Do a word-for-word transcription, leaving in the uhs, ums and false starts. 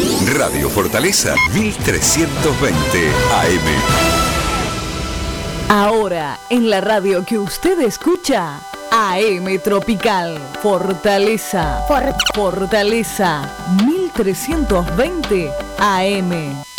Radio Fortaleza mil trescientos veinte A M. Ahora, en la radio que usted escucha, A M Tropical, Fortaleza, For- Fortaleza mil trescientos veinte A M.